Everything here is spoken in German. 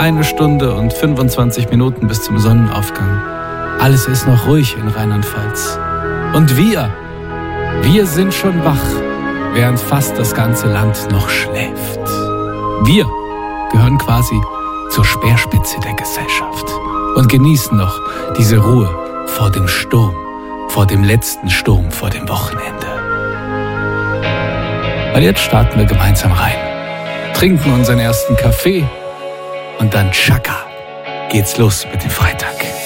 1 Stunde und 25 Minuten bis zum Sonnenaufgang. Alles ist noch ruhig in Rheinland-Pfalz. Und wir sind schon wach, während fast das ganze Land noch schläft. Wir gehören quasi zur Speerspitze der Gesellschaft und genießen noch diese Ruhe vor dem Sturm, vor dem letzten Sturm, vor dem Wochenende. Und jetzt starten wir gemeinsam rein, trinken unseren ersten Kaffee und dann tschakka geht's los mit dem Freitag.